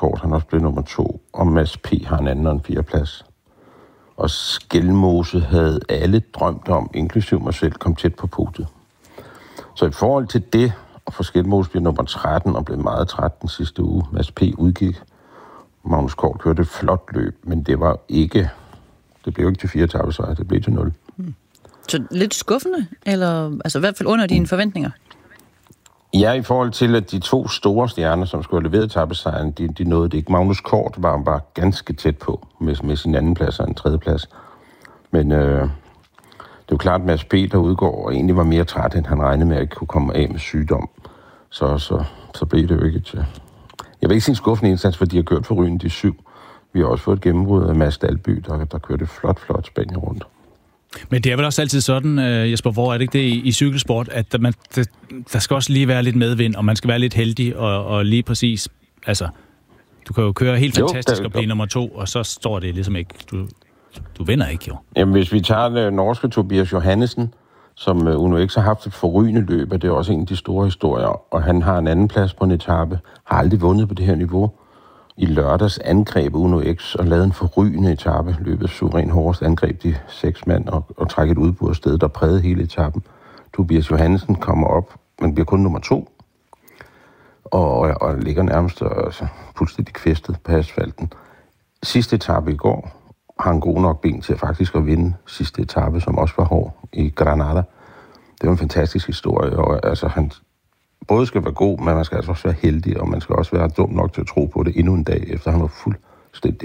Kort, han er også blevet nummer 2, og Mads P. har en anden og en 4. plads. Og Skelmose havde alle drømt om, inklusiv mig selv, kom tæt på podiet. Så i forhold til det, og for Skelmose blev nummer 13 og blev meget træt den sidste uge. Mads P. udgik. Magnus Kort kørte et flot løb, men det blev ikke til 4 etapesejre, det blev til 0. Så lidt skuffende, eller altså i hvert fald under dine forventninger? Ja, i forhold til, at de 2 store stjerner, som skulle have leveret etapesejren, de nåede det ikke. Magnus Kort var bare ganske tæt på med sin anden plads og en 3. plads. Men det er jo klart, at Mads P. der udgår og egentlig var mere træt, end han regnede med at kunne komme af med sygdom. Så blev det jo ikke til. Jeg vil ikke sige en skuffende indsats, for de har kørt for Ryen de 7. Vi har også fået et gennembrud af Mads Dalby, der kørte flot Spanien rundt. Men det er vel også altid sådan, Jesper, hvor er det ikke det i cykelsport, at der skal også lige være lidt medvind, og man skal være lidt heldig, og lige præcis, altså, du kan jo køre helt fantastisk og blive nummer 2, og så står det ligesom ikke, du vinder ikke jo. Jamen, hvis vi tager den norske Tobias Johannesen, som Uno X har haft et forrygende løb, og det er også en af de store historier, og han har en anden plads på en etape, har aldrig vundet på det her niveau. I lørdags angreb Uno X og lavede en forrygende etape, løbet suveræn hårdest, angreb de 6 mand og træk et udbud af sted, der prægede hele etappen. Tobias Johannesen kommer op, men bliver kun nummer 2, og ligger nærmest fuldstændig kvæstet på asfalten. Sidste etape i går har han god nok ben til faktisk at vinde sidste etape, som også var hård i Granada. Det var en fantastisk historie, og altså han både skal være god, men man skal altså også være heldig, og man skal også være dum nok til at tro på det endnu en dag, efter han var fuldstændig.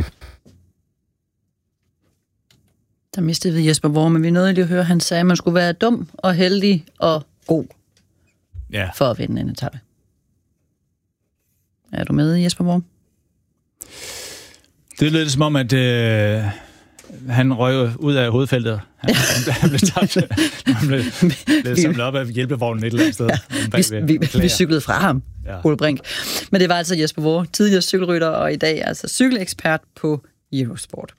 Der mistede vi Jesper Worm, men vi nåede lige at høre, han sagde, at man skulle være dum og heldig og god for at vinde en etape. Er du med, Jesper Worm? Det lød som om, at han røg ud af hovedfeltet. Han blev samlet op af hjælpevognen et eller andet sted. Vi cyklede fra ham, Ole Brink. Men det var altså Jesper Worm, tidligere cykelrytter, og i dag altså cykelekspert på Eurosport.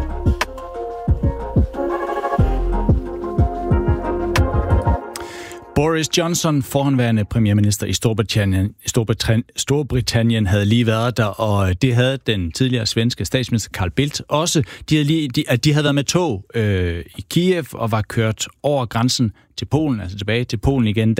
Boris Johnson, forhenværende premierminister i Storbritannien, havde lige været der, og det havde den tidligere svenske statsminister Carl Bildt også. De havde været med tog i Kiev og var kørt over grænsen til Polen, altså tilbage til Polen igen,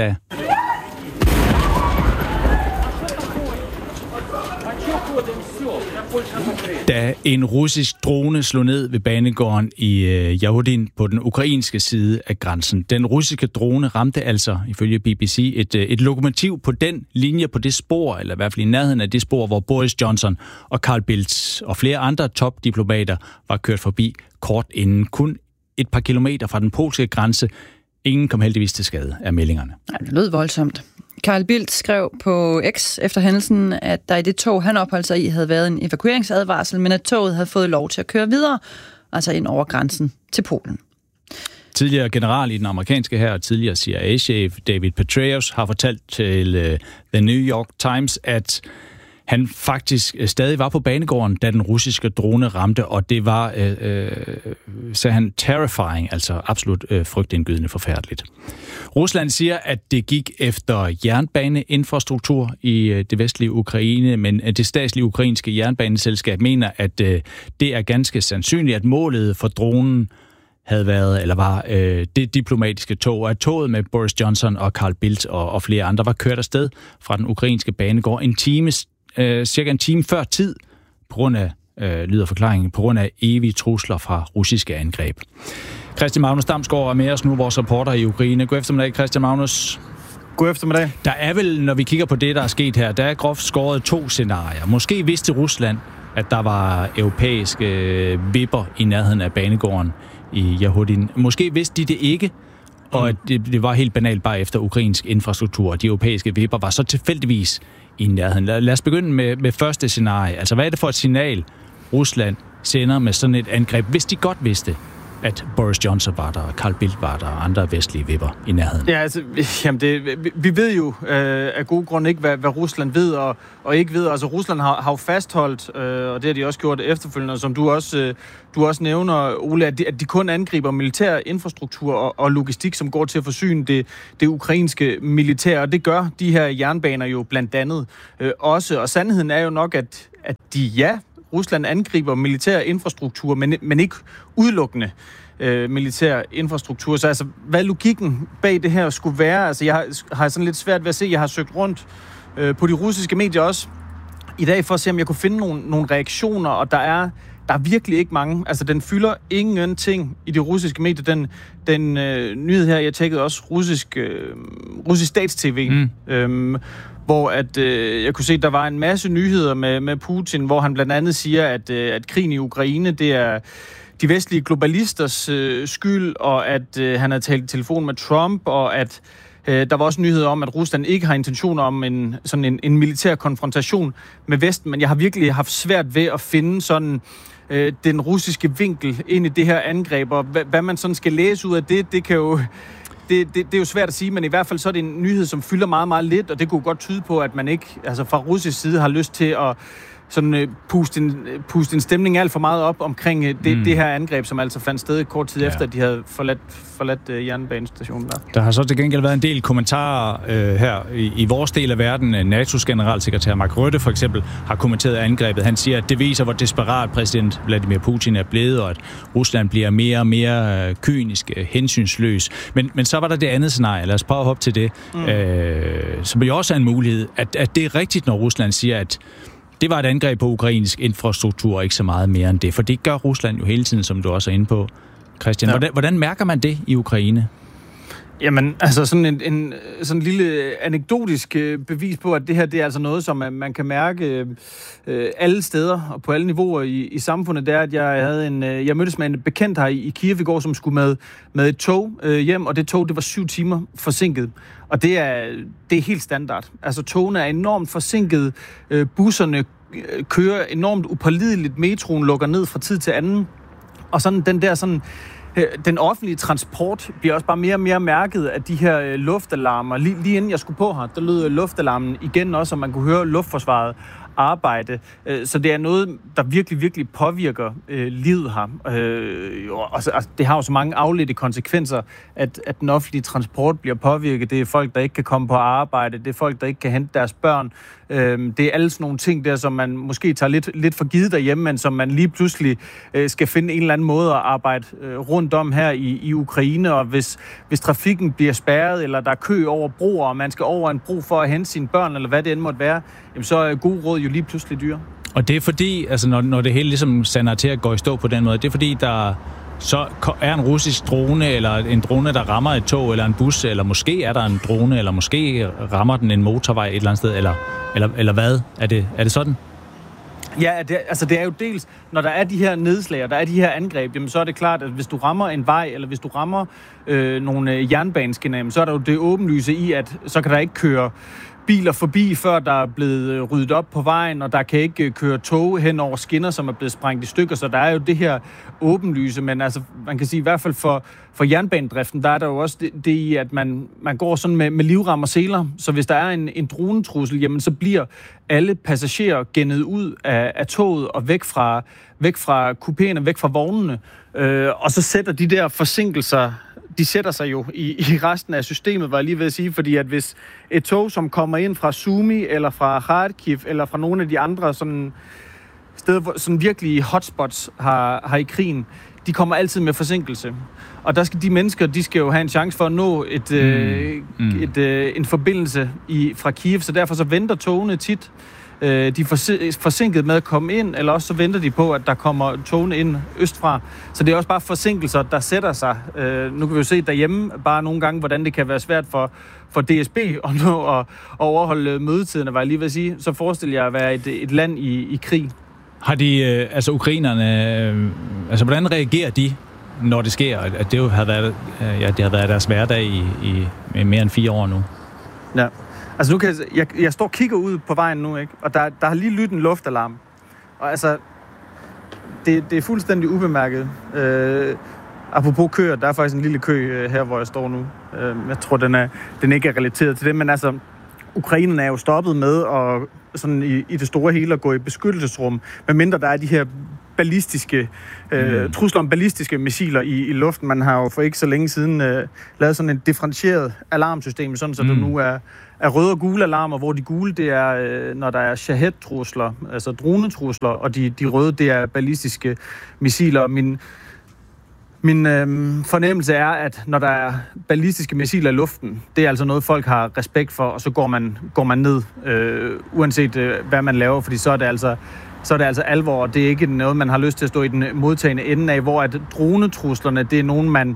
da en russisk drone slog ned ved banegården i Yahodin på den ukrainske side af grænsen. Den russiske drone ramte altså, ifølge BBC, et lokomotiv på den linje, på det spor, eller i hvert fald i nærheden af det spor, hvor Boris Johnson og Carl Bildt og flere andre topdiplomater var kørt forbi kort inden. Kun et par kilometer fra den polske grænse. Ingen kom heldigvis til skade af meldingerne. Nej, det lød voldsomt. Carl Bildt skrev på X efter hændelsen, at der i det tog, han opholdt sig i, havde været en evakueringsadvarsel, men at toget havde fået lov til at køre videre, altså ind over grænsen til Polen. Tidligere general i den amerikanske hær og tidligere CIA-chef David Petraeus har fortalt til The New York Times, at han faktisk stadig var på banegården, da den russiske drone ramte, og det var, sagde han, terrifying, altså absolut frygtindgydende forfærdeligt. Rusland siger, at det gik efter jernbaneinfrastruktur i det vestlige Ukraine, men det statslige ukrainske jernbaneselskab mener, at det er ganske sandsynligt, at målet for dronen havde været, eller var det diplomatiske tog, og at toget med Boris Johnson og Carl Bildt og flere andre var kørt afsted fra den ukrainske banegård cirka en time før tid, på grund af, lyder forklaringen, på grund af evige trusler fra russiske angreb. Christian Magnus Damsgaard er med os nu, vores reporter i Ukraine. God eftermiddag, Christian Magnus. God eftermiddag. Der er vel, når vi kigger på det, der er sket her, der er groft skåret 2 scenarier. Måske vidste Rusland, at der var europæiske vipper i nærheden af banegården i Yahodin. Måske vidste de det ikke, og det var helt banalt bare efter ukrainsk infrastruktur. De europæiske vipper var så tilfældigvis i nærheden. Lad os begynde med første scenarie. Altså, hvad er det for et signal, Rusland sender med sådan et angreb, hvis de godt vidste, at Boris Johnson var der, Carl Bildt var der, og andre vestlige vipper i nærheden? Ja, altså, vi ved jo af gode grunde ikke, hvad Rusland ved og ikke ved. Altså, Rusland har jo fastholdt, og det har de også gjort efterfølgende, som du også nævner, Ole, at de kun angriber militær infrastruktur og logistik, som går til at forsyne det ukrainske militær, og det gør de her jernbaner jo blandt andet også. Og sandheden er jo nok, at Rusland angriber militær infrastruktur, men ikke udelukkende militær infrastruktur. Så altså, hvad logikken bag det her skulle være? Altså, jeg har sådan lidt svært ved at se. Jeg har søgt rundt på de russiske medier også i dag, for at se, om jeg kunne finde nogle reaktioner, og der er virkelig ikke mange. Altså, den fylder ingenting i de russiske medier. Den nyhed her, jeg tjekkede også russisk stats-tv, hvor jeg kunne se, at der var en masse nyheder med Putin, hvor han blandt andet siger, at krigen i Ukraine, det er de vestlige globalisters skyld, og at han har talt i telefon med Trump, og at der var også nyheder om, at Rusland ikke har intentioner om en militær konfrontation med Vesten, men jeg har virkelig haft svært ved at finde sådan den russiske vinkel ind i det her angreb, og hvad man sådan skal læse ud af det kan jo... Det er jo svært at sige, men i hvert fald så er det en nyhed, som fylder meget, meget lidt, og det kunne godt tyde på, at man ikke, altså fra russisk side, har lyst til at sådan puste en stemning alt for meget op omkring det her angreb, som altså fandt sted kort tid efter, at de havde forladt jernbanestationen der. Der har så til gengæld været en del kommentarer her i vores del af verden. NATO's generalsekretær Mark Rutte for eksempel har kommenteret angrebet. Han siger, at det viser, hvor desperat præsident Vladimir Putin er blevet, og at Rusland bliver mere og mere kynisk, hensynsløs. Men så var der det andet scenarie. Lad os prøve at hoppe til det. Som jo også er en mulighed, at det er rigtigt, når Rusland siger, at det var et angreb på ukrainsk infrastruktur, og ikke så meget mere end det. For det gør Rusland jo hele tiden, som du også er inde på, Christian. Ja. Hvordan mærker man det i Ukraine? Jamen, altså sådan en lille anekdotisk bevis på, at det her, det er altså noget, som man kan mærke alle steder og på alle niveauer i samfundet. Det er, at jeg mødtes med en bekendt her i Kiev i går, som skulle med et tog hjem, og det tog, det var 7 timer forsinket. Og det er helt standard. Altså, togene er enormt forsinket. Busserne kører enormt upålideligt. Metroen lukker ned fra tid til anden. Og sådan den offentlige transport bliver også bare mere og mere mærket af de her luftalarmer. Lige inden jeg skulle på her, der lød luftalarmen igen også, og man kunne høre luftforsvaret arbejde. Så det er noget, der virkelig, virkelig påvirker livet her. Altså, det har jo så mange afledte konsekvenser, at den offentlige transport bliver påvirket. Det er folk, der ikke kan komme på arbejde. Det er folk, der ikke kan hente deres børn. Det er alle sådan nogle ting der, som man måske tager lidt for givet derhjemme, men som man lige pludselig skal finde en eller anden måde at arbejde rundt om her i Ukraine. Og hvis trafikken bliver spærret, eller der er kø over broer, og man skal over en bro for at hente sine børn, eller hvad det end måtte være, jamen så er god råd jo lige pludselig dyre. Og det er fordi, altså når det hele ligesom sander til at gå i stå på den måde, det er fordi, der så er en russisk drone, eller en drone, der rammer et tog, eller en bus, eller måske er der en drone, eller måske rammer den en motorvej et eller andet sted, eller hvad? Er det sådan? Ja, det er jo dels, når der er de her nedslag, og der er de her angreb, jamen så er det klart, at hvis du rammer en vej, eller hvis du rammer nogle jernbaneskinner, så er der jo det åbenlyse i, at så kan der ikke køre biler forbi, før der er blevet ryddet op på vejen, og der kan ikke køre tog hen over skinner, som er blevet sprængt i stykker, så der er jo det her åbenlyse, men altså, man kan sige i hvert fald for jernbanedriften, der er der jo også det i, at man går sådan med livrem og seler, så hvis der er en dronetrussel, jamen så bliver alle passagerer gennet ud af toget og væk fra kupéerne, væk fra vognene, og så sætter de der forsinkelser, de sætter sig jo i resten af systemet, var jeg lige ved at sige, fordi at hvis et tog, som kommer ind fra Sumy, eller fra Kharkiv, eller fra nogle af de andre sådan steder, hvor sådan virkelige hotspots har i krigen, de kommer altid med forsinkelse. Og der skal de mennesker, de skal jo have en chance for at nå en forbindelse fra Kiev, så derfor så venter togene tit. De er forsinket med at komme ind, eller også så venter de på, at der kommer togene ind østfra. Så det er også bare forsinkelser, der sætter sig. Nu kan vi jo se derhjemme bare nogle gange, hvordan det kan være svært for DSB at nå at overholde mødetiderne, var jeg lige ved at sige. Så forestiller jeg at være et land i krig. Har de, ukrainerne, hvordan reagerer de, når det sker? At det jo har været, det har været deres hverdag i mere end 4 år nu. Ja. Altså nu kan jeg står og kigger ud på vejen nu, ikke? Og der har lige lyttet en luftalarm. Og altså, det er fuldstændig ubemærket. apropos køer, der er faktisk en lille kø her, hvor jeg står nu. Jeg tror, den ikke er relateret til det, men altså, Ukraine er jo stoppet med at, sådan i det store hele at gå i beskyttelsesrum, medmindre der er de her ballistiske trusler om ballistiske missiler i luften. Man har jo for ikke så længe siden lavet sådan et differentieret alarmsystem, sådan så der nu er røde og gule alarmer, hvor de gule, det er, når der er Shahed-trusler, altså dronetrusler, og de røde, det er ballistiske missiler. Min fornemmelse er, at når der er ballistiske missiler i luften, det er altså noget, folk har respekt for, og så går man ned, uanset hvad man laver, fordi så er det altså alvor, og det er ikke noget, man har lyst til at stå i den modtagende ende af, hvor at dronetruslerne, det er nogen, man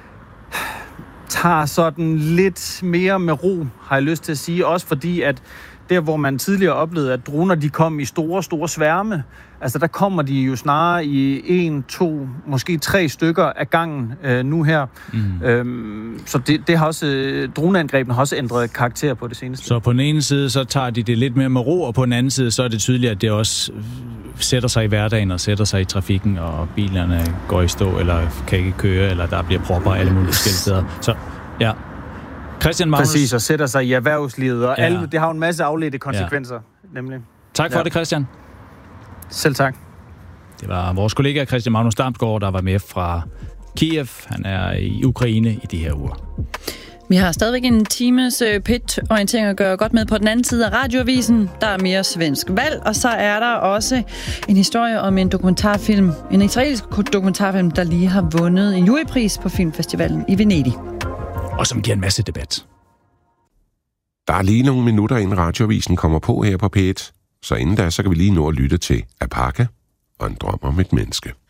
tager sådan lidt mere med ro, har jeg lyst til at sige, også fordi at der, hvor man tidligere oplevede, at droner, de kom i store sværme, altså der kommer de jo snarere i 1, 2, måske 3 stykker af gangen nu her. Så det har også, droneangrebene har også ændret karakter på det seneste. Så på den ene side, så tager de det lidt mere med ro, og på den anden side, så er det tydeligt, at det også sætter sig i hverdagen og sætter sig i trafikken, og bilerne går i stå, eller kan ikke køre, eller der bliver propper alle mulige forskellige steder. Så ja. Christian Magnus. Præcis, og sætter sig i erhvervslivet, og alle, det har jo en masse afledte konsekvenser, nemlig. Tak for det, Christian. Selv tak. Det var vores kollega Christian Magnus Damsgaard, der var med fra Kiev. Han er i Ukraine i de her uger. Vi har stadigvæk en times PIT-orientering at gøre godt med på den anden side af radioavisen. Der er mere svensk valg, og så er der også en historie om en dokumentarfilm, en israelsk dokumentarfilm, der lige har vundet en jurypris på filmfestivalen i Venedig. Og som giver en masse debat. Der er lige nogle minutter, inden radioavisen kommer på her på P1, så inden da, så kan vi lige nå at lytte til Apaka og en drøm om et menneske.